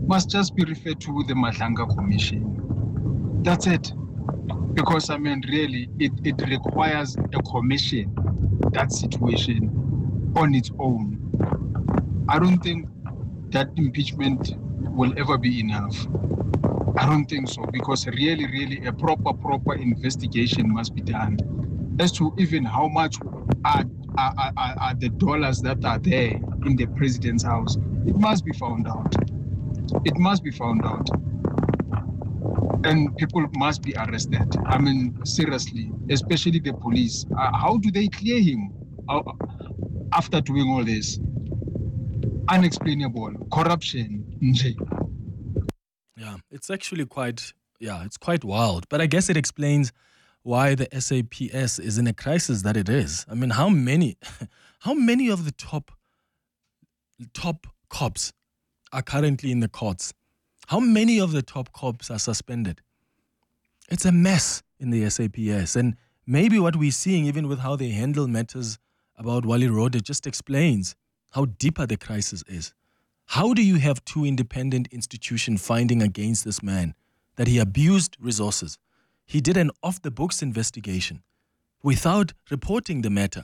must just be referred to the Madlanga Commission. That's it. Because, really, it requires a commission, that situation, on its own. I don't think that impeachment will ever be enough. I don't think so, because really, a proper investigation must be done as to even how much are the dollars that are there in the president's house. It must be found out. It must be found out. And people must be arrested. Seriously, especially the police. How do they clear him after doing all this? Unexplainable. Corruption. Yeah, it's actually quite wild. But I guess it explains why the SAPS is in a crisis that it is. How many of the top cops are currently in the courts? How many of the top cops are suspended? It's a mess in the SAPS. And maybe what we're seeing, even with how they handle matters about Wally Rhoode, just explains how deeper the crisis is. How do you have two independent institutions finding against this man that he abused resources? He did an off-the-books investigation without reporting the matter.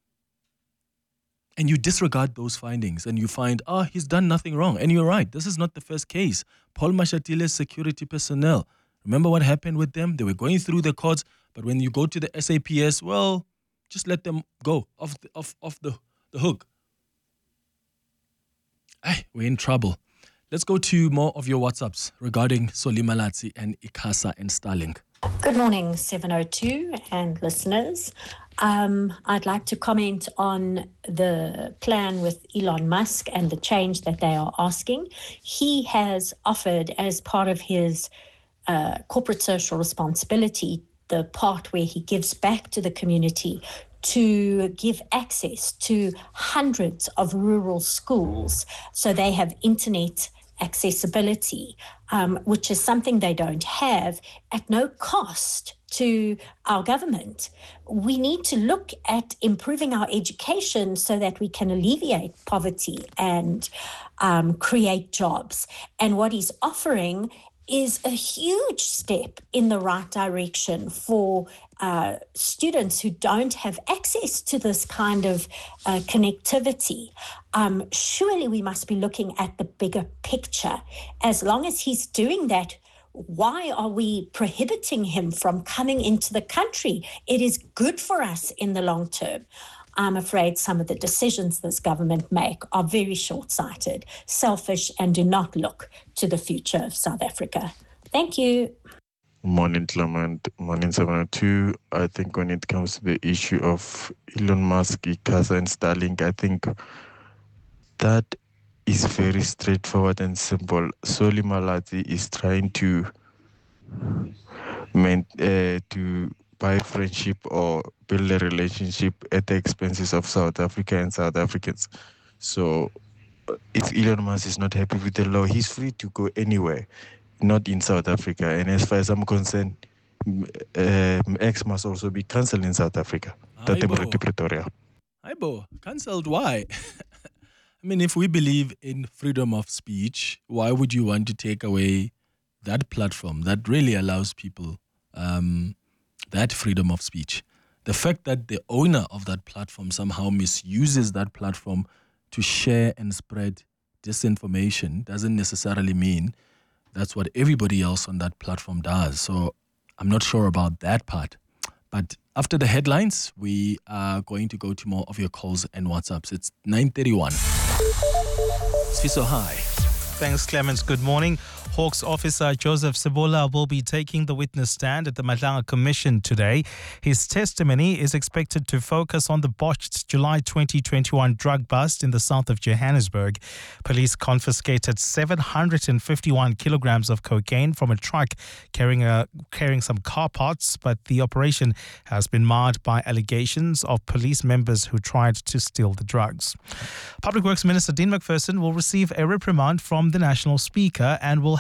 And you disregard those findings and you find, he's done nothing wrong. And you're right, this is not the first case. Paul Mashatile's security personnel, remember what happened with them? They were going through the courts, but when you go to the SAPS, well, just let them go off the hook. We're in trouble. Let's go to more of your WhatsApps regarding Solly Malatsi and ICASA and Starlink. Good morning, 702 and listeners. I'd like to comment on the plan with Elon Musk and the change that they are asking. He has offered, as part of his corporate social responsibility, the part where he gives back to the community, to give access to hundreds of rural schools so they have internet accessibility, which is something they don't have, at no cost to our government. We need to look at improving our education so that we can alleviate poverty and create jobs. And what he's offering is a huge step in the right direction for students who don't have access to this kind of connectivity. Surely we must be looking at the bigger picture. As long as he's doing that, why are we prohibiting him from coming into the country? It is good for us in the long term. I'm afraid some of the decisions this government make are very short-sighted, selfish, and do not look to the future of South Africa. Thank you. Morning, Clement. Morning, 702. I think when it comes to the issue of Elon Musk, ICASA, and Starlink, I think that is very straightforward and simple. Solly Malatsi is trying to buy friendship or build a relationship at the expenses of South Africa and South Africans. So if Elon Musk is not happy with the law, he's free to go anywhere, not in South Africa. And as far as I'm concerned, X must also be cancelled in South Africa. Aibo, cancelled, why? If we believe in freedom of speech, why would you want to take away that platform that really allows people that freedom of speech? The fact that the owner of that platform somehow misuses that platform to share and spread disinformation doesn't necessarily mean that's what everybody else on that platform does. So I'm not sure about that part. But after the headlines, we are going to go to more of your calls and WhatsApps. It's 9:31. Sifiso, hi. Thanks, Clemens. Good morning. Hawks officer Joseph Sebola will be taking the witness stand at the Madlanga Commission today. His testimony is expected to focus on the botched July 2021 drug bust in the south of Johannesburg. Police confiscated 751 kilograms of cocaine from a truck carrying some car parts, but the operation has been marred by allegations of police members who tried to steal the drugs. Public Works Minister Dean McPherson will receive a reprimand from the National Speaker and will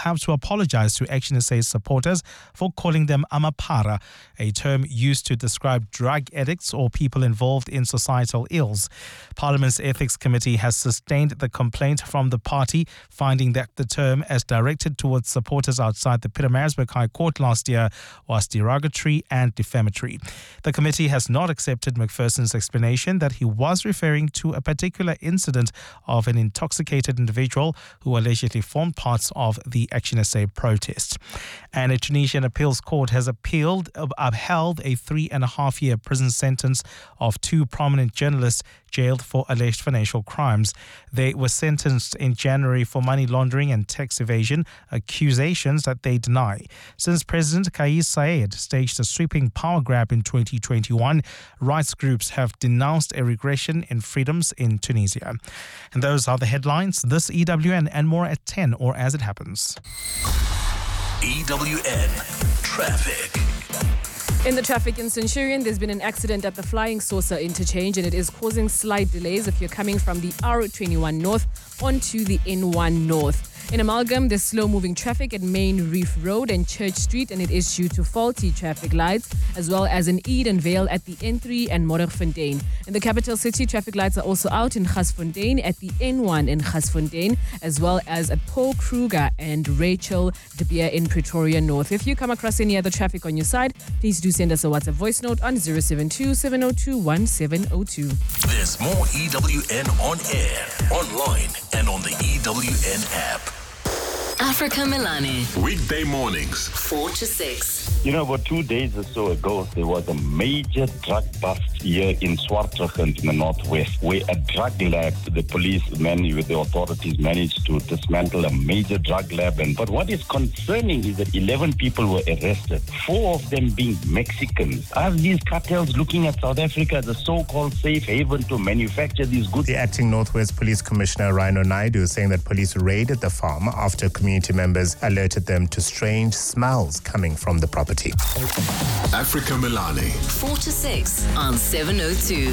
have to apologize to Action SA's supporters for calling them amapara, a term used to describe drug addicts or people involved in societal ills. Parliament's Ethics Committee has sustained the complaint from the party, finding that the term, as directed towards supporters outside the Pietermaritzburg High Court last year, was derogatory and defamatory. The committee has not accepted McPherson's explanation that he was referring to a particular incident of an intoxicated individual who allegedly formed parts of the Action SA protest. And a Tunisian appeals court has upheld a 3.5-year prison sentence of two prominent journalists jailed for alleged financial crimes. They were sentenced in January for money laundering and tax evasion, accusations that they deny. Since President Kais Saied staged a sweeping power grab in 2021, rights groups have denounced a regression in freedoms in Tunisia. And those are the headlines. This EWN and more at 10 or as it happens. EWN Traffic. In the traffic in Centurion, there's been an accident at the Flying Saucer interchange, and it is causing slight delays if you're coming from the R21 North onto the N1 North. In Amalgam, there's slow-moving traffic at Main Reef Road and Church Street, and it is due to faulty traffic lights, as well as in Edenvale at the N3 and Modderfontein. In the capital city, traffic lights are also out in Gasfontein at the N1 in Gasfontein, as well as at Paul Kruger and Rachel de Beer in Pretoria North. If you come across any other traffic on your side, please do send us a WhatsApp voice note on 072-702-1702. There's more EWN on air, online, and on the EWN app. Africa Milani. Weekday mornings, 4 to 6. You know, about 2 days or so ago, there was a major drug bust here in Swartkrug in the northwest, where a drug lab, the police with the authorities managed to dismantle a major drug lab. But what is concerning is that 11 people were arrested, 4 of them being Mexicans. Are these cartels looking at South Africa as a so-called safe haven to manufacture these goods? The acting Northwest Police Commissioner Rhino Naidu is saying that police raided the farm after community members alerted them to strange smells coming from the property. Africa Milani. 4 to 6 on 702.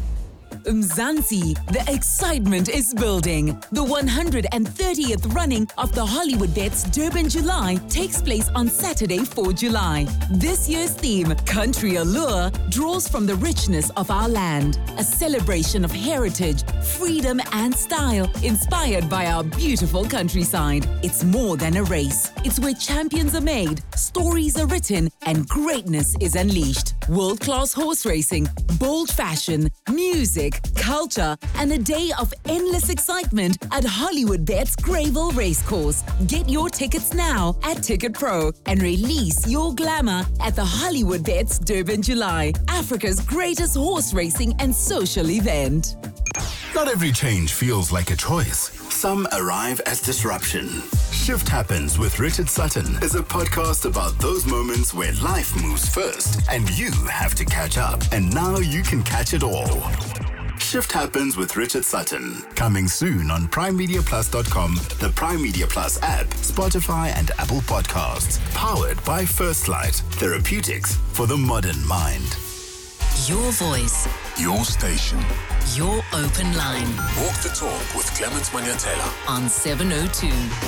Mzansi, the excitement is building. The 130th running of the Hollywood Bets Durban July takes place on Saturday, 4 July. This year's theme, Country Allure, draws from the richness of our land. A celebration of heritage, freedom and style, inspired by our beautiful countryside. It's more than a race. It's where champions are made, stories are written, and greatness is unleashed. World-class horse racing, bold fashion, music, culture, and a day of endless excitement at Hollywood Bets Greyville Racecourse. Get your tickets now at Ticket Pro and release your glamour at the Hollywood Bets Durban July, Africa's greatest horse racing and social event. Not every change feels like a choice. Some arrive as disruption. Shift Happens with Richard Sutton is a podcast about those moments where life moves first and you have to catch up. And now you can catch it all. Shift Happens with Richard Sutton. Coming soon on PrimeMediaPlus.com, the Prime Media Plus app, Spotify and Apple Podcasts. Powered by First Light. Therapeutics for the modern mind. Your voice. Your station. Your open line. Walk the talk with Clement Manyatela. On 702.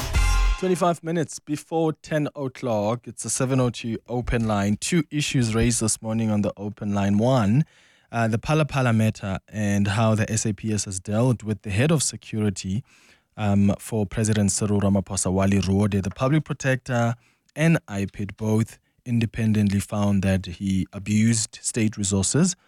25 minutes before 10 o'clock. It's a 702 open line. 2 issues raised this morning on the open line. One, the Phala Phala matter and how the SAPS has dealt with the head of security for President Cyril Ramaphosa, Wally Ruode. The public protector and IPID both independently found that he abused state resources.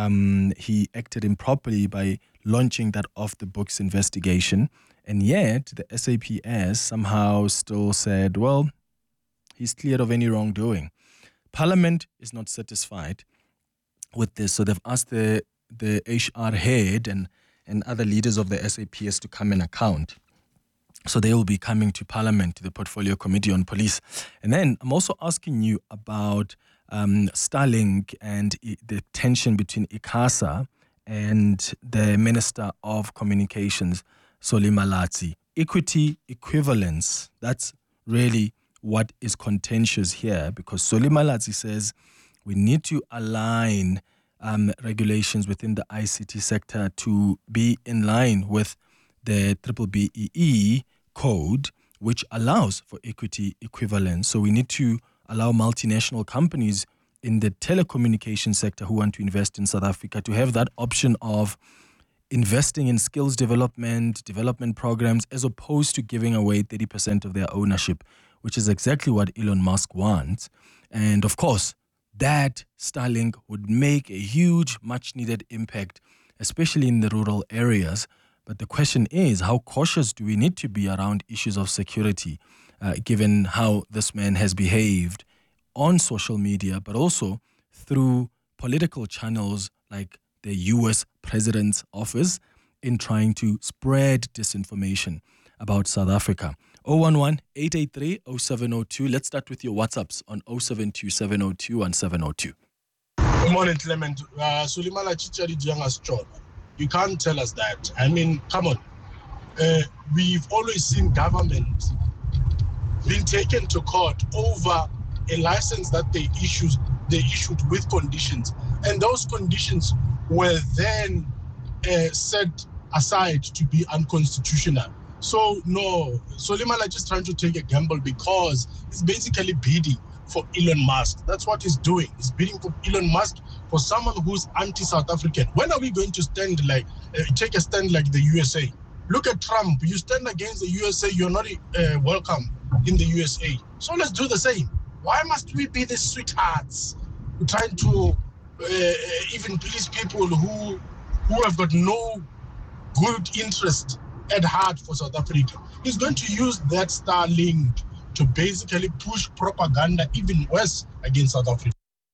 He acted improperly by launching that off-the-books investigation. And yet, the SAPS somehow still said, well, he's cleared of any wrongdoing. Parliament is not satisfied with this. So they've asked the HR head and other leaders of the SAPS to come and account. So they will be coming to Parliament, to the Portfolio Committee on Police. And then I'm also asking you about Starlink and the tension between ICASA and the Minister of Communications, Solly Malatsi. Equity equivalence, that's really what is contentious here, because Solly Malatsi says we need to align regulations within the ICT sector to be in line with the BBBEE code, which allows for equity equivalence. So we need to allow multinational companies in the telecommunication sector who want to invest in South Africa to have that option of investing in skills development programs, as opposed to giving away 30% of their ownership, which is exactly what Elon Musk wants. And of course, that Starlink would make a huge, much-needed impact, especially in the rural areas. But the question is, how cautious do we need to be around issues of security, given how this man has behaved on social media, but also through political channels like the US President's office in trying to spread disinformation about South Africa. 011-883-0702. Let's start with your WhatsApps on 072-702-1702. Good morning, Clement. Sulimala Chichari Jiangas John. You can't tell us that. I mean, come on. We've always seen government being taken to court over a license that they issued with conditions. And those conditions were then set aside to be unconstitutional. So, no, Solimala just trying to take a gamble because he's basically bidding for Elon Musk. That's what he's doing. He's bidding for Elon Musk, for someone who's anti-South African. When are we going to stand take a stand like the USA? Look at Trump. You stand against the USA, you're not welcome in the USA. So let's do the same. Why must we be the sweethearts trying to even please people who have got no good interest at heart for South Africa? He's going to use that Starlink to basically push propaganda even worse against South Africa.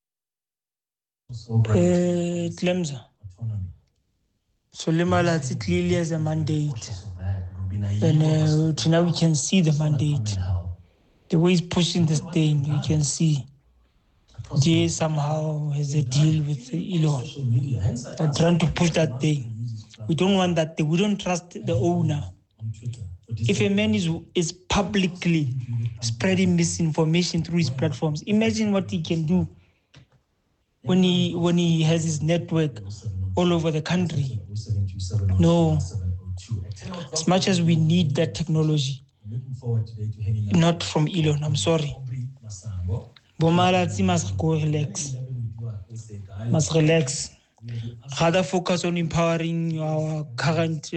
Clemza. Solimala, it's clearly as a mandate. And now we can see the mandate. The way he's pushing this thing, you can see. Jay somehow has a deal with Elon. They're trying to push that thing. We don't want that thing. We don't trust the owner. If a man is publicly spreading misinformation through his platforms, imagine what he can do when he has his network all over the country. No. As much as we need that technology, not from Elon, I'm sorry. Bomala must go relax. Must relax. Rather focus on empowering our current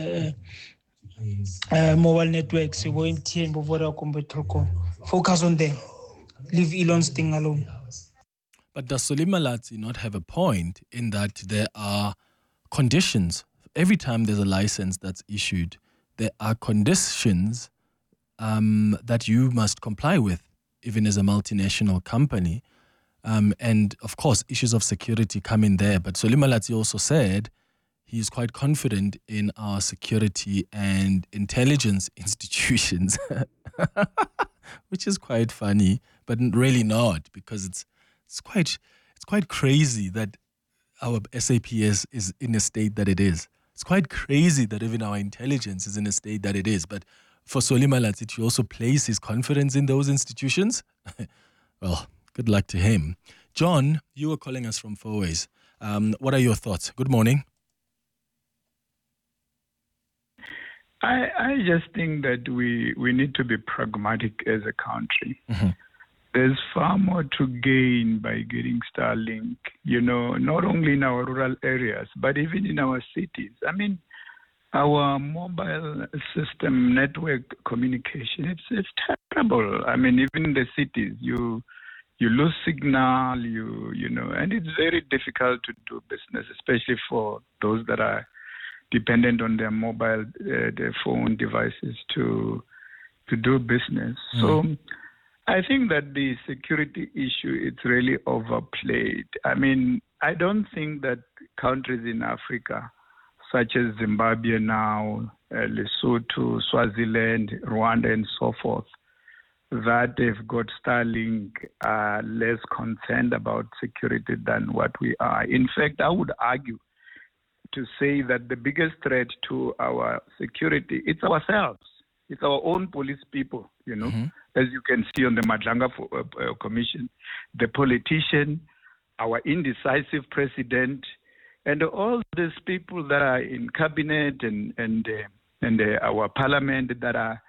mobile networks. Focus on them. Leave Elon's thing alone. But does Solimala not have a point in that there are conditions? Every time there's a license that's issued, there are conditions that you must comply with, even as a multinational company. And of course, issues of security come in there. But Solimala also said he is quite confident in our security and intelligence institutions, which is quite funny, but really not, because it's quite crazy that our SAPS is in a state that it is. It's quite crazy that even our intelligence is in a state that it is. But for Solimala, did he also place his confidence in those institutions? Well, good luck to him. John, you were calling us from Fourways. What are your thoughts? Good morning. I just think that we need to be pragmatic as a country. Mm-hmm. There's far more to gain by getting Starlink, not only in our rural areas, but even in our cities. I mean, our mobile system network communication, it's terrible. I mean, even in the cities, you lose signal, and it's very difficult to do business, especially for those that are dependent on their mobile, their phone devices to do business. Mm. So I think that the security issue, it's really overplayed. I mean, I don't think that countries in Africa, such as Zimbabwe now, Lesotho, Swaziland, Rwanda, and so forth, that they've got Starlink are less concerned about security than what we are. In fact, I would argue to say that the biggest threat to our security, it's ourselves. It's our own police people, mm-hmm. As you can see on the Madlanga Commission, the politician, our indecisive president, and all these people that are in cabinet and our parliament that are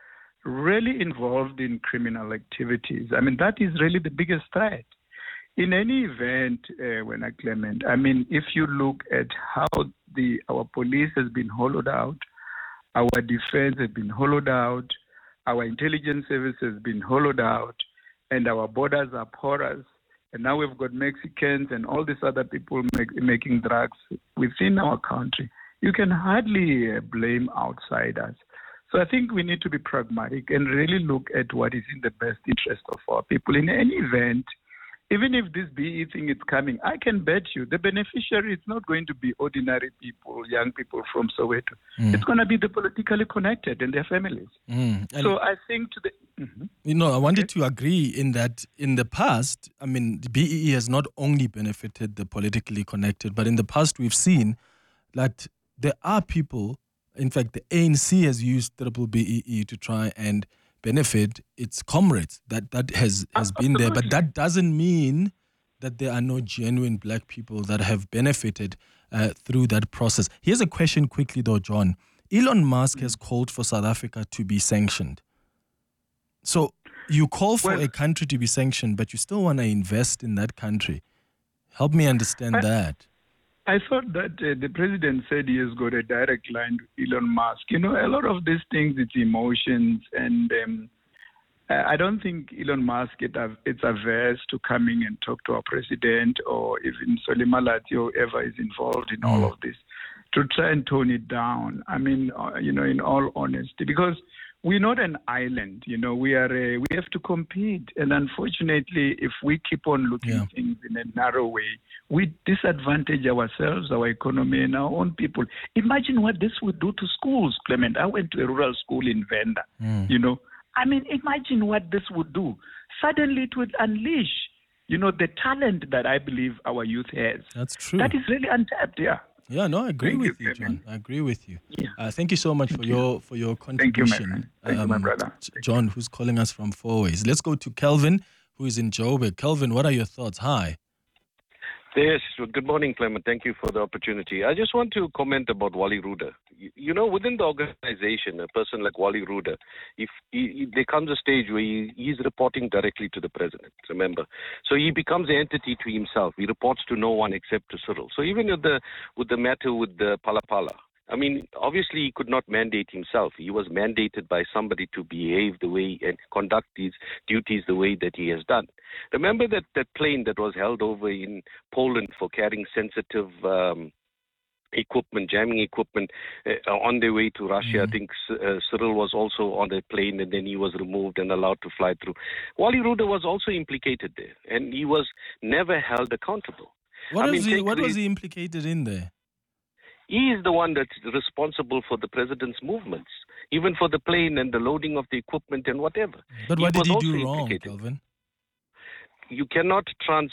really involved in criminal activities. I mean, that is really the biggest threat. In any event, when Clement, I mean, if you look at how our police has been hollowed out, our defense has been hollowed out, our intelligence service has been hollowed out, and our borders are porous, and now we've got Mexicans and all these other people making drugs within our country. You can hardly blame outsiders. So I think we need to be pragmatic and really look at what is in the best interest of our people. In any event, even if this BE thing is coming, I can bet you the beneficiary is not going to be ordinary people, young people from Soweto. It's going to be the politically connected and their families. So I think I wanted to agree in that in the past, I mean, the BEE has not only benefited the politically connected, but in the past we've seen that there are people, in fact, the ANC has used triple BEE to try and benefit its comrades. That has been there, but that doesn't mean that there are no genuine black people that have benefited through that process. Here's a question quickly though, John. Elon Musk has called for South Africa to be sanctioned. So you call for a country to be sanctioned, but you still want to invest in that country. Help me understand that. I thought that the president said he has got a direct line to Elon Musk. You know, a lot of these things, it's emotions, and I don't think Elon Musk it's averse to coming and talk to our president or even Solly Malatsi or whoever is involved in all of this to try and tone it down. I mean, in all honesty, because we're not an island. We have to compete, and unfortunately, if we keep on looking at things in a narrow way, we disadvantage ourselves, our economy, and our own people. Imagine what this would do to schools, Clement. I went to a rural school in Venda. I mean, imagine what this would do. Suddenly, it would unleash, the talent that I believe our youth has. That's true. That is really untapped. Yeah, no, I agree with you, John. I agree with you. Thank you so much for your contribution. Thank you, my brother. John, who's calling us from Fourways. Let's go to Kelvin, who is in Joburg. Kelvin, what are your thoughts? Hi. Yes, good morning, Clement. Thank you for the opportunity. I just want to comment about Wally Rooder. Within the organization, a person like Wally Rooder, if there comes a stage where he's reporting directly to the president, remember. So he becomes an entity to himself. He reports to no one except to Cyril. So even with the matter with the Pala, I mean, obviously he could not mandate himself. He was mandated by somebody to behave the way and conduct his duties the way that he has done. Remember that plane that was held over in Poland for carrying sensitive equipment, jamming equipment on their way to Russia. I think Cyril was also on the plane, and then he was removed and allowed to fly through. Wally Rooder was also implicated there, and he was never held accountable. What was he implicated in there? He is the one that's responsible for the president's movements, even for the plane and the loading of the equipment and whatever. But what did he do wrong, Kelvin? You cannot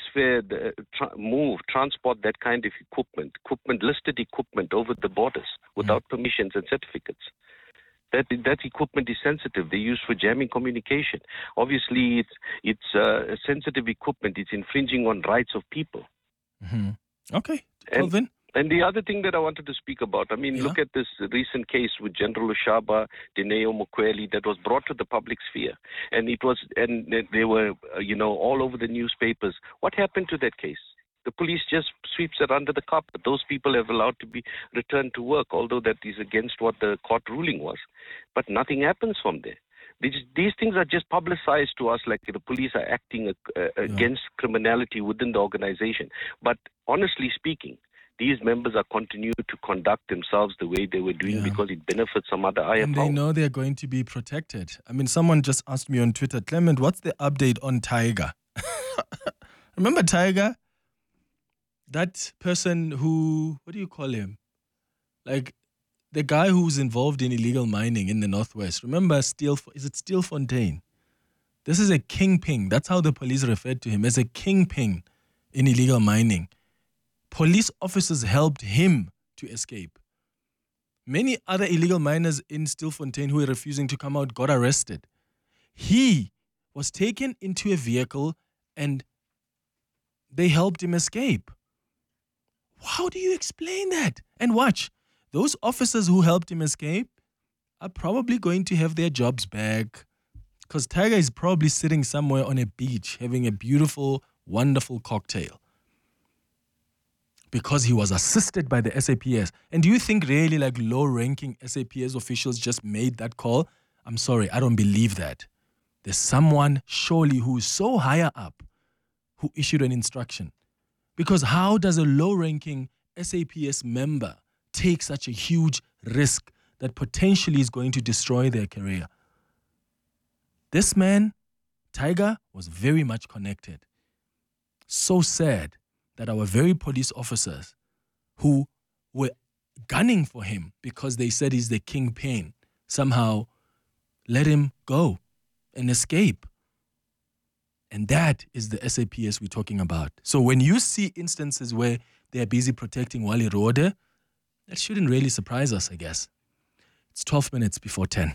transport that kind of equipment, listed equipment over the borders without permissions and certificates. That equipment is sensitive. They're used for jamming communication. Obviously, it's sensitive equipment. It's infringing on rights of people. Okay, Kelvin. And the other thing that I wanted to speak about, I mean, look at this recent case with General Ushaba, Dineo Mukweli, that was brought to the public sphere. And they were, all over the newspapers. What happened to that case? The police just sweeps it under the carpet. Those people have allowed to be returned to work, although that is against what the court ruling was. But nothing happens from there. These things are just publicized to us like the police are acting against criminality within the organization. But honestly speaking, these members are continuing to conduct themselves the way they were doing because it benefits some other higher And power. they know they're going to be protected. I mean, someone just asked me on Twitter, Clement, what's the update on Tiger? Remember Tiger? That person who, what do you call him? Like the guy who's involved in illegal mining in the Northwest. Remember is it Steelfontein? This is a kingpin. That's how the police referred to him, as a kingpin in illegal mining. Police officers helped him to escape. Many other illegal miners in Steelfontein who were refusing to come out got arrested. He was taken into a vehicle and they helped him escape. How do you explain that? And watch, those officers who helped him escape are probably going to have their jobs back, because Tiger is probably sitting somewhere on a beach having a beautiful, wonderful cocktail because he was assisted by the SAPS. And do you think really like low-ranking SAPS officials just made that call? I'm sorry, I don't believe that. There's someone surely who is so higher up who issued an instruction. Because how does a low-ranking SAPS member take such a huge risk that potentially is going to destroy their career? This man, Tiger, was very much connected. So sad that our very police officers who were gunning for him because they said he's the kingpin somehow let him go and escape. And that is the SAPS we're talking about. So when you see instances where they're busy protecting Wally Rode, that shouldn't really surprise us, I guess. It's 12 minutes before 10.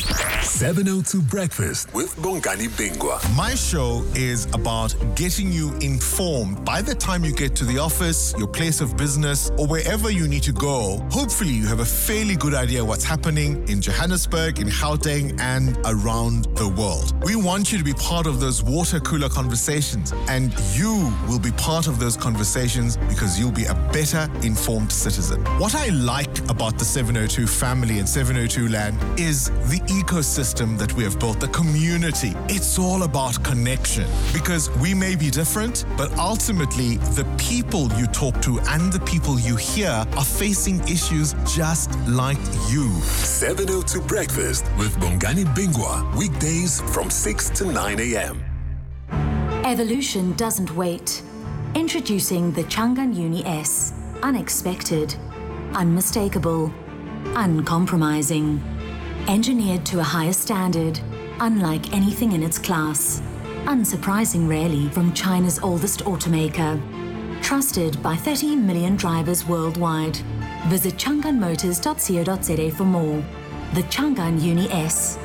702 Breakfast with Bongani Bingwa. My show is about getting you informed by the time you get to the office, your place of business, or wherever you need to go. Hopefully you have a fairly good idea what's happening in Johannesburg, in Gauteng, and around the world. We want you to be part of those water cooler conversations, and you will be part of those conversations because you'll be a better informed citizen. What I like about the 702 family and 702 land is the ecosystem that we have built, the community. It's all about connection because we may be different, but ultimately the people you talk to and the people you hear are facing issues just like you. 702 Breakfast with Bongani Bingwa. Weekdays from 6 to 9 a.m. Evolution doesn't wait. Introducing the Changan Uni S. Unexpected, unmistakable, uncompromising. Engineered to a higher standard, unlike anything in its class. Unsurprising, really, from China's oldest automaker. Trusted by 30 million drivers worldwide. Visit chang'anmotors.co.za for more. The Changan Uni S.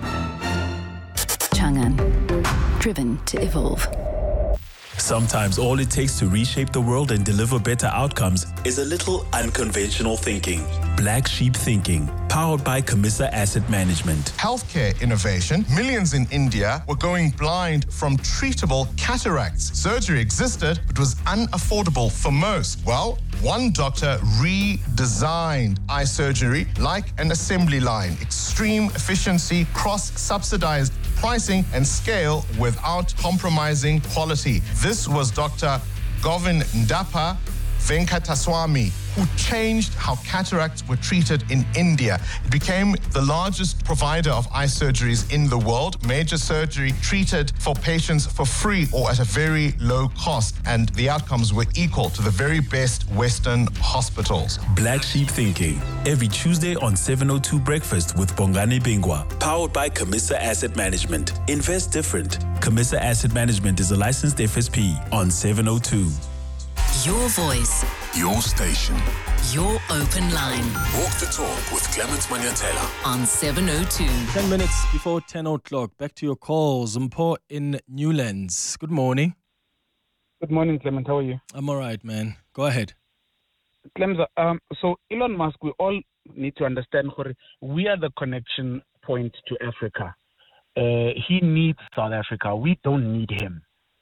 Changan. Driven to evolve. Sometimes all it takes to reshape the world and deliver better outcomes is a little unconventional thinking. Black Sheep Thinking, powered by Camissa Asset Management. Healthcare innovation. Millions in India were going blind from treatable cataracts. Surgery existed, but was unaffordable for most. Well, one doctor redesigned eye surgery like an assembly line. Extreme efficiency, cross-subsidized pricing, and scale without compromising quality. This was Dr. Govin Ndapa Venkataswamy, who changed how cataracts were treated in India. It became the largest provider of eye surgeries in the world. Major surgery treated for patients for free or at a very low cost, and the outcomes were equal to the very best Western hospitals. Black Sheep Thinking, every Tuesday on 702 Breakfast with Bongani Bingwa, powered by Camissa Asset Management. Invest different. Camissa Asset Management is a licensed FSP on 702. Your voice. Your station. Your open line. Walk the talk with Clement Manyatela on 702. 10 minutes before 10 o'clock. Back to your calls. Mpo in Newlands. Good morning. Good morning, Clement. How are you? I'm all right, man. Go ahead. Clement, so Elon Musk, we all need to understand we are the connection point to Africa. He needs South Africa. We don't need him.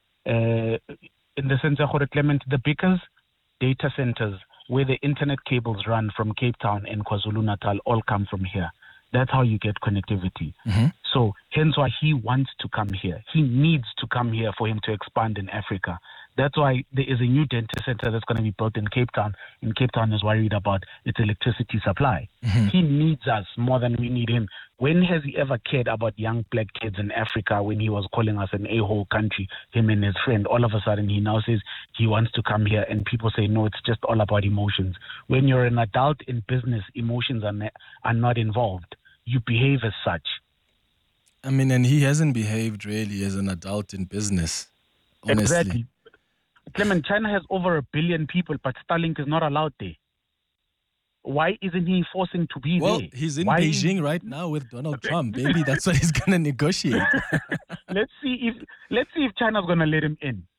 In the sense of Clement, the biggest data centers where the internet cables run from Cape Town and KwaZulu-Natal all come from here. That's how you get connectivity. Mm-hmm. So hence why he wants to come here. He needs to come here for him to expand in Africa. That's why there is a new data center that's going to be built in Cape Town. And Cape Town is worried about its electricity supply. Mm-hmm. He needs us more than we need him. When has he ever cared about young black kids in Africa when he was calling us an a-hole country, him and his friend? All of a sudden, he now says he wants to come here, and people say, no, it's just all about emotions. When you're an adult in business, emotions are not involved. You behave as such. I mean, and he hasn't behaved really as an adult in business, honestly. Exactly. Clement, China has over 1 billion people, but Starlink is not allowed there. Why isn't he forcing to be there? Well, he's in Beijing right now with Donald Trump. Maybe that's what he's going to negotiate. Let's see if China's going to let him in.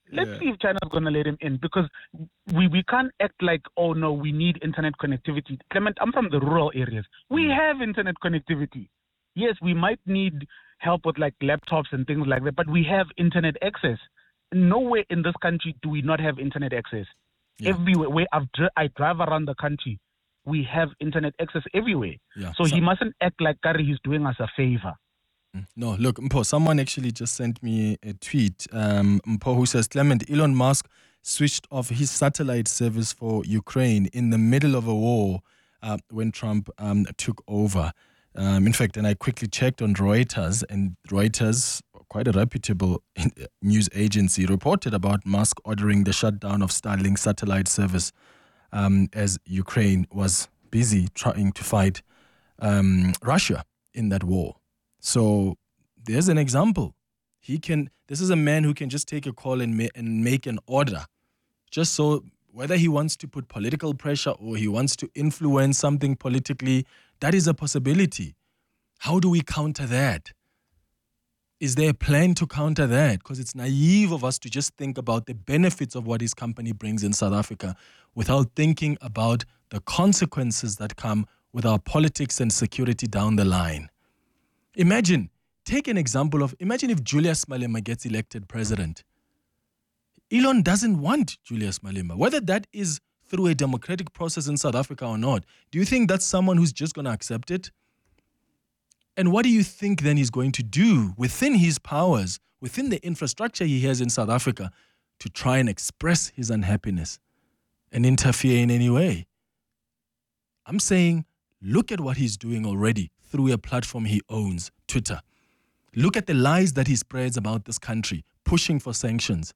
Let's see if China's going to let him in, because we can't act like, oh no, we need internet connectivity. Clement, I'm from the rural areas. We have internet connectivity. Yes, we might need help with like laptops and things like that, but we have internet access. Nowhere in this country do we not have internet access. Everywhere where I drive around the country, we have internet access everywhere. So he mustn't act like Kari he's doing us a favor. No, look, Mpho, someone actually just sent me a tweet, Mpho, who says, Clement, Elon Musk switched off his satellite service for Ukraine in the middle of a war when Trump took over. In fact, and I quickly checked on Reuters, and Reuters, quite a reputable news agency, reported about Musk ordering the shutdown of Starlink satellite service as Ukraine was busy trying to fight Russia in that war. So there's an example. This is a man who can just take a call and make an order. Just so, whether he wants to put political pressure or he wants to influence something politically, that is a possibility. How do we counter that? Is there a plan to counter that? Because it's naive of us to just think about the benefits of what his company brings in South Africa without thinking about the consequences that come with our politics and security down the line. Imagine if Julius Malema gets elected president. Elon doesn't want Julius Malema. Whether that is through a democratic process in South Africa or not, do you think that's someone who's just going to accept it? And what do you think then he's going to do within his powers, within the infrastructure he has in South Africa, to try and express his unhappiness and interfere in any way? I'm saying, look at what he's doing already through a platform he owns, Twitter. Look at the lies that he spreads about this country, pushing for sanctions.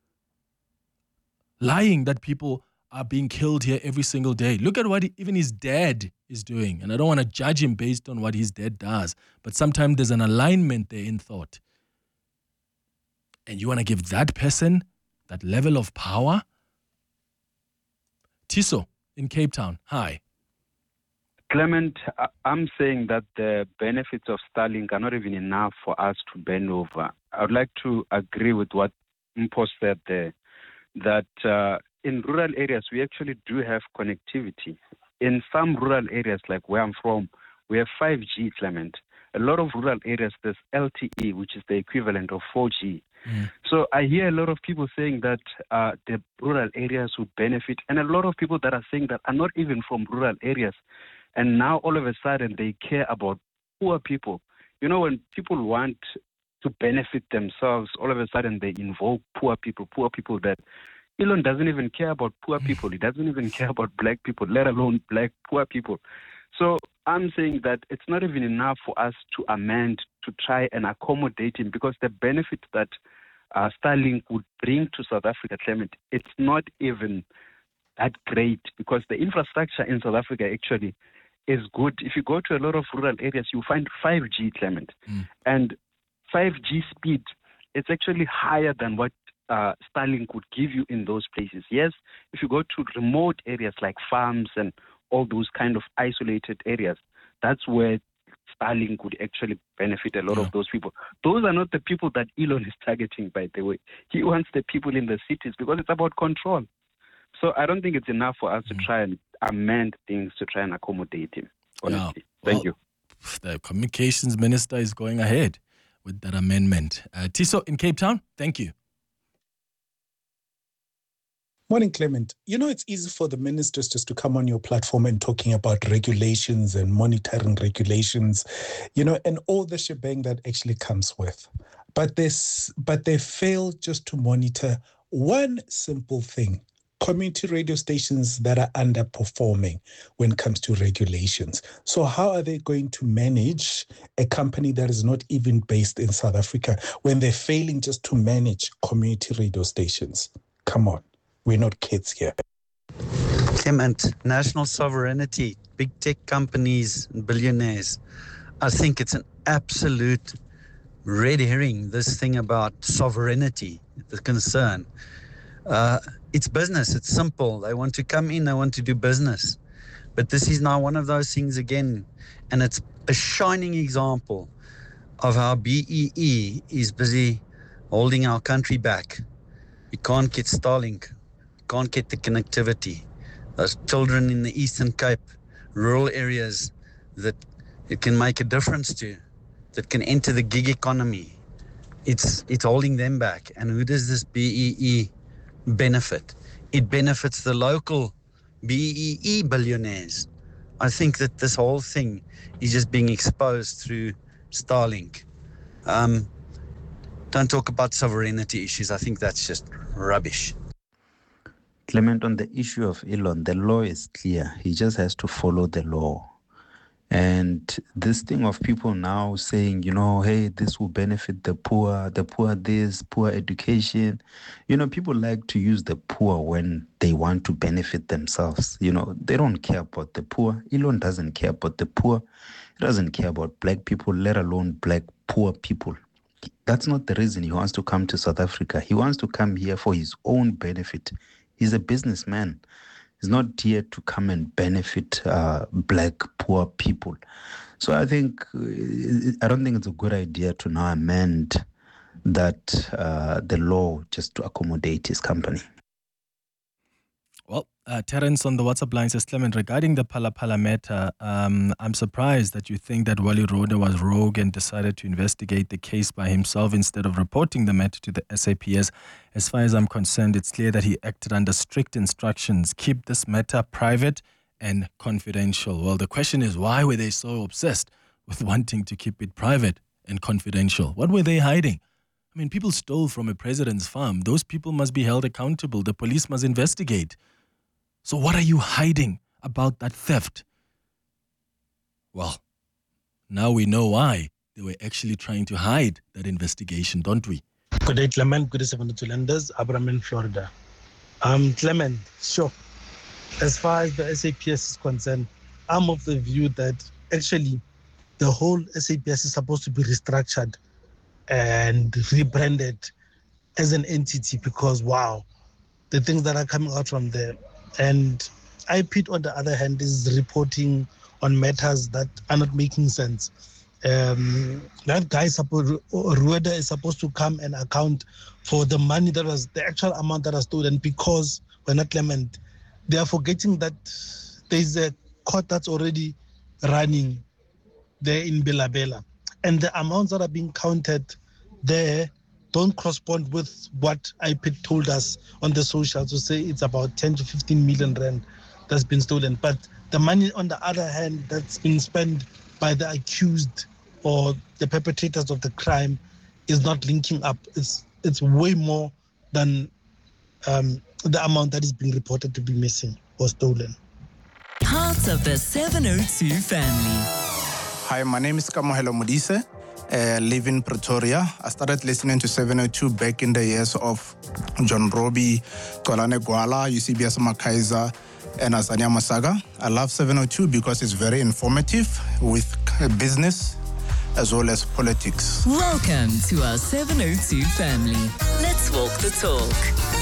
Lying that people are being killed here every single day. Look at what even his dad is doing. And I don't want to judge him based on what his dad does, but sometimes there's an alignment there in thought. And you want to give that person that level of power? Tiso in Cape Town, hi. Clement, I'm saying that the benefits of Starlink are not even enough for us to bend over. I would like to agree with what Mpho said there, that in rural areas, we actually do have connectivity. In some rural areas, like where I'm from, we have 5G, Clement. A lot of rural areas, there's LTE, which is the equivalent of 4G. So I hear a lot of people saying that the rural areas would benefit, and a lot of people that are saying that are not even from rural areas. And now all of a sudden they care about poor people. You know, when people want to benefit themselves, all of a sudden they invoke poor people that Elon doesn't even care about poor people. He doesn't even care about black people, let alone black poor people. So I'm saying that it's not even enough for us to amend to try and accommodate him, because the benefit that Starlink would bring to South Africa, Clement, it's not even that great, because the infrastructure in South Africa actually is good. If you go to a lot of rural areas, you find 5G, Clement. And 5G speed, it's actually higher than what Starlink would give you in those places. Yes, if you go to remote areas like farms and all those kind of isolated areas, that's where Starlink would actually benefit a lot of those people. Those are not the people that Elon is targeting, by the way. He wants the people in the cities because it's about control. So I don't think it's enough for us to try and amend things to try and accommodate him, honestly. Thank you. The communications minister is going ahead with that amendment. Tiso in Cape Town, thank you. Morning, Clement. You know, it's easy for the ministers just to come on your platform and talking about regulations and monitoring regulations, you know, and all the shebang that actually comes with. But they fail just to monitor one simple thing: community radio stations that are underperforming when it comes to regulations. So how are they going to manage a company that is not even based in South Africa when they're failing just to manage community radio stations? Come on, we're not kids here. Clement, national sovereignty, big tech companies, billionaires. I think it's an absolute red herring, this thing about sovereignty, the concern. It's business. It's simple. They want to come in. They want to do business. But this is now one of those things again. And it's a shining example of how BEE is busy holding our country back. You can't get Starlink. You can't get the connectivity. Those children in the Eastern Cape, rural areas that it can make a difference to, that can enter the gig economy. It's holding them back. And who does this BEE benefit? It benefits the local BEE billionaires. I think that this whole thing is just being exposed through Starlink. Don't talk about sovereignty issues. I think that's just rubbish. Clement, on the issue of Elon, the law is clear. He just has to follow the law. And this thing of people now saying, hey, this will benefit the poor this, poor education. People like to use the poor when they want to benefit themselves. They don't care about the poor. Elon doesn't care about the poor. He doesn't care about black people, let alone black poor people. That's not the reason he wants to come to South Africa. He wants to come here for his own benefit. He's a businessman. He's not here to come and benefit black poor people. So I don't think it's a good idea to now amend that the law just to accommodate his company. Well, Terence on the WhatsApp line says, Clement, regarding the Phala Phala matter, I'm surprised that you think that Wally Rhoda was rogue and decided to investigate the case by himself instead of reporting the matter to the SAPS. As far as I'm concerned, it's clear that he acted under strict instructions. Keep this matter private and confidential. Well, the question is, why were they so obsessed with wanting to keep it private and confidential? What were they hiding? I mean, people stole from a president's farm. Those people must be held accountable. The police must investigate. So what are you hiding about that theft? Well, now we know why they were actually trying to hide that investigation, don't we? Good day, Clement. Good day, 72 Lenders. Abraham in Florida. Clement, sure. As far as the SAPS is concerned, I'm of the view that actually the whole SAPS is supposed to be restructured and rebranded as an entity because, wow, the things that are coming out from there. And IPIT, on the other hand, is reporting on matters that are not making sense. That guy, Rueda, is supposed to come and account for the money that was, the actual amount that was stolen because we're not Clement. They are forgetting that there's a court that's already running there in Bela Bela. And the amounts that are being counted there don't correspond with what IPIT told us on the social to say it's about 10 to 15 million rand that's been stolen. But the money, on the other hand, that's been spent by the accused or the perpetrators of the crime is not linking up. It's way more than the amount that is being reported to be missing or stolen. Part of the 702 family. Hi, my name is Kamohelo Modise. Live in Pretoria. I started listening to 702 back in the years of John Robbie, Kolane Gwala, Eusebius Makaiza, and Azania Masaga. I love 702 because it's very informative with business as well as politics. Welcome to our 702 family. Let's walk the talk.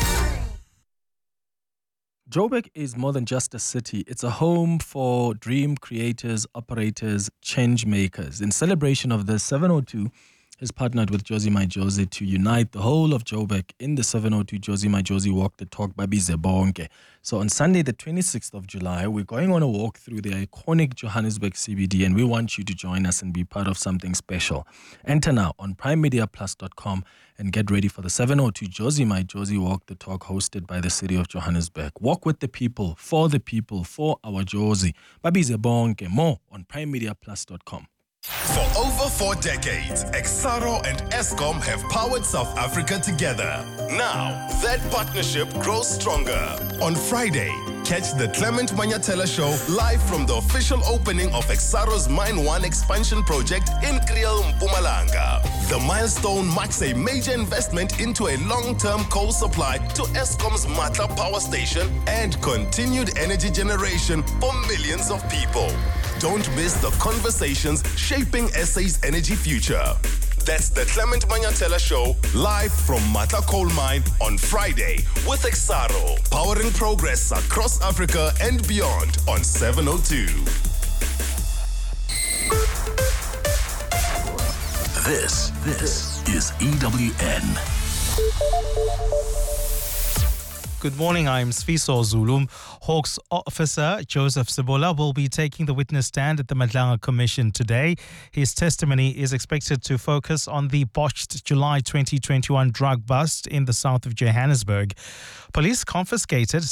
Joburg is more than just a city. It's a home for dream creators, operators, change makers. In celebration of this, 702 has partnered with Jozi My Jozi to unite the whole of Joburg in the 702 Jozi My Jozi Walk the Talk Babize Bonke. So on Sunday, the 26th of July, we're going on a walk through the iconic Johannesburg CBD, and we want you to join us and be part of something special. Enter now on primemediaplus.com and get ready for the 702 Jozi My Jozi Walk the Talk hosted by the city of Johannesburg. Walk with the people, for our Jozi. Babize Bonke. More on primemediaplus.com. For over 4 decades, Exxaro and Eskom have powered South Africa together. Now, that partnership grows stronger. On Friday, catch the Clement Manyatela Show live from the official opening of Exxaro's Mine 1 expansion project in Kriel, Mpumalanga. The milestone marks a major investment into a long-term coal supply to Eskom's Matla power station and continued energy generation for millions of people. Don't miss the conversations shaping SA's energy future. That's the Clement Manyatela Show, live from Matla Coal Mine on Friday with Exxaro, powering progress across Africa and beyond on 702. This is EWN. Good morning, I'm Sfiso Zulu. Hawks officer Joseph Sibola will be taking the witness stand at the Madlanga Commission today. His testimony is expected to focus on the botched July 2021 drug bust in the south of Johannesburg. Police confiscated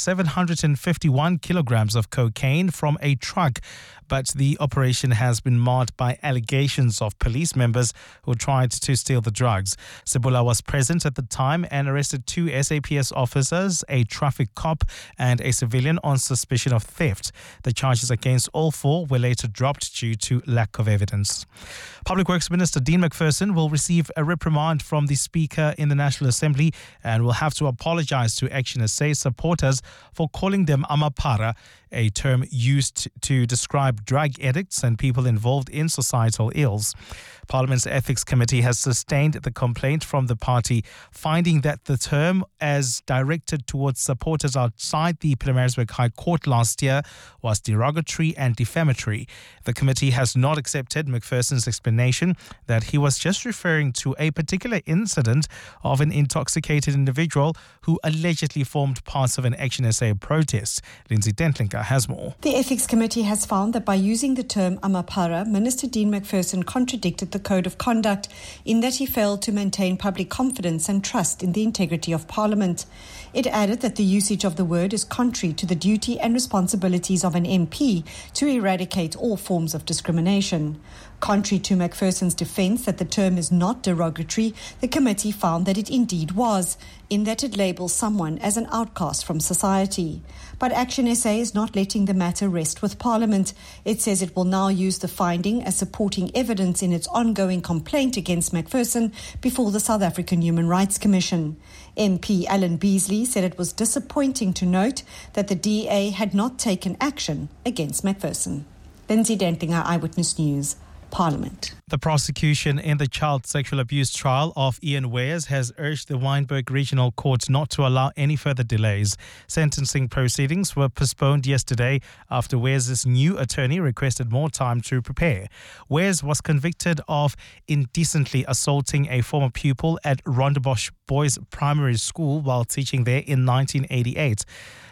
751 kilograms of cocaine from a truck, but the operation has been marred by allegations of police members who tried to steal the drugs. Sibola was present at the time and arrested 2 SAPS officers, a traffic cop and a civilian on suspicion of theft. The charges against all 4 were later dropped due to lack of evidence. Public Works Minister Dean McPherson will receive a reprimand from the Speaker in the National Assembly and will have to apologize to Action SA supporters for calling them amapara, a term used to describe drug addicts and people involved in societal ills. Parliament's Ethics Committee has sustained the complaint from the party, finding that the term, as directed towards supporters outside the Pietermaritzburg High Court last year, was derogatory and defamatory. The committee has not accepted McPherson's explanation that he was just referring to a particular incident of an intoxicated individual who allegedly formed parts of an Action SA protest. Lindsay Dentlinker has more. The Ethics Committee has found that by using the term amapara, Minister Dean McPherson contradicted the Code of Conduct in that he failed to maintain public confidence and trust in the integrity of Parliament. It added that the usage of the word is contrary to the duty and responsibilities of an MP to eradicate all forms of discrimination. Contrary to McPherson's defence that the term is not derogatory, the committee found that it indeed was, in that it labels someone as an outcast from society. But Action SA is not letting the matter rest with Parliament. It says it will now use the finding as supporting evidence in its ongoing complaint against McPherson before the South African Human Rights Commission. MP Alan Beasley said it was disappointing to note that the DA had not taken action against McPherson. Lindsay Dentlinger, Eyewitness News, Parliament. The prosecution in the child sexual abuse trial of Ian Weyers has urged the Wynberg Regional Court not to allow any further delays. Sentencing proceedings were postponed yesterday after Weyers' new attorney requested more time to prepare. Weyers was convicted of indecently assaulting a former pupil at Rondebosch Boys Primary School while teaching there in 1988.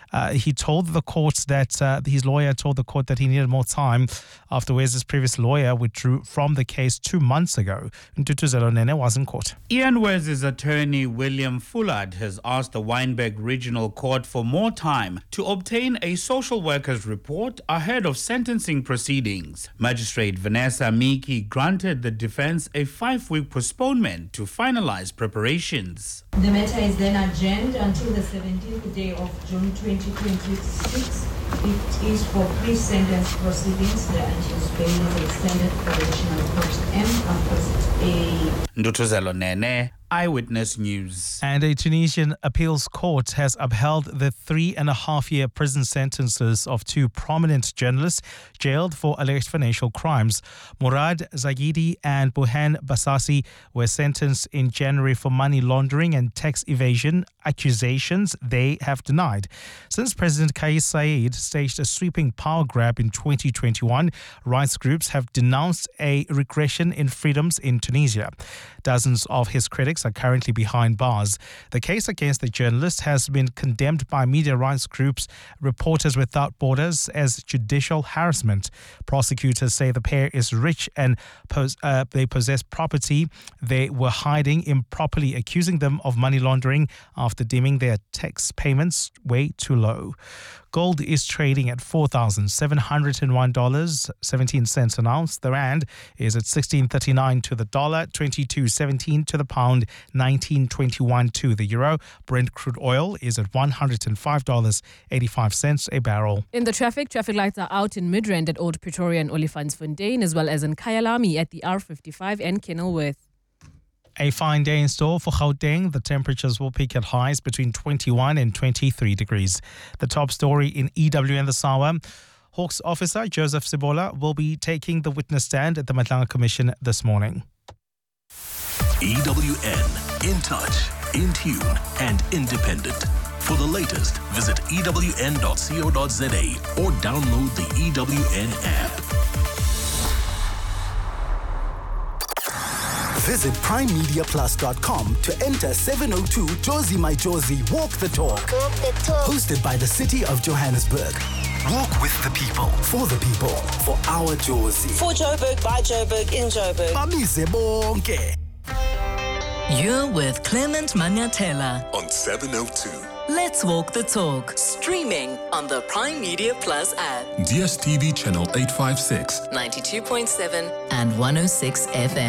He told the court that his lawyer told the court that he needed more time after Weyers' previous lawyer withdrew from the case 2 months ago. Ntutuzelo Nene was in court. Ian Weyers' attorney William Fullard has asked the Wynberg Regional Court for more time to obtain a social worker's report ahead of sentencing proceedings. Magistrate Vanessa Miki granted the defense a 5-week postponement to finalize preparations. The matter is then adjourned until the 17th day of June 2026. It is for pre-sentence proceedings. The anticipated is extended for additional court M opposite A. Ndutuzelo Nene, Eyewitness News. And a Tunisian appeals court has upheld the 3.5-year prison sentences of 2 prominent journalists jailed for alleged financial crimes. Murad Zaghidi and Buhan Basasi were sentenced in January for money laundering and tax evasion accusations they have denied. Since President Kais Saied staged a sweeping power grab in 2021, rights groups have denounced a regression in freedoms in Tunisia. Dozens of his critics are currently behind bars. The case against the journalist has been condemned by media rights groups Reporters Without Borders as judicial harassment. Prosecutors say the pair is rich and they possess property they were hiding, improperly accusing them of money laundering after deeming their tax payments way too low. Gold is trading at $4,701.17 an ounce. The rand is at 16.39 to the dollar, 22.17 to the pound, 19.21 to the euro. Brent crude oil is at $105.85 a barrel. In the traffic lights are out in Midrand at Old Pretoria and Olifantsfontein, as well as in Kyalami at the R55 and Kenilworth. A fine day in store for Gauteng. The temperatures will peak at highs between 21 and 23 degrees. The top story in EWN this hour. Hawks officer Joseph Sibola will be taking the witness stand at the Madlanga Commission this morning. EWN, in touch, in tune and independent. For the latest, visit ewn.co.za or download the EWN app. Visit primemediaplus.com to enter 702 Jozi My Jozi Walk the Talk. Hosted by the City of Johannesburg. Walk with the people, for our Jozi. For Joburg, by Joburg, in Joburg. Babize bonke. You're with Clement Manyathela On 702. Let's Walk the Talk. Streaming on the Prime Media Plus app. DSTV channel 856. 92.7 and 106 FM.